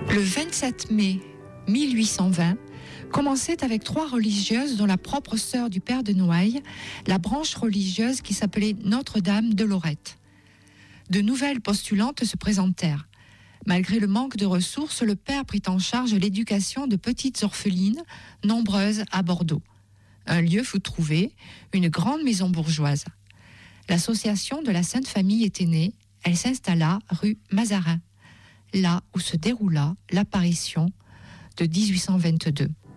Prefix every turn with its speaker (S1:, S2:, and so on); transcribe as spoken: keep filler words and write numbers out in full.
S1: Le vingt-sept mai mille huit cent vingt commençait avec trois religieuses dont la propre sœur du père de Noailles, la branche religieuse qui s'appelait Notre-Dame de Lorette. De nouvelles postulantes se présentèrent. Malgré le manque de ressources, le père prit en charge l'éducation de petites orphelines, nombreuses à Bordeaux. Un lieu fut trouvé, une grande maison bourgeoise. L'association de la Sainte Famille était née, elle s'installa rue Mazarin, là où se déroula l'apparition de dix-huit cent vingt-deux.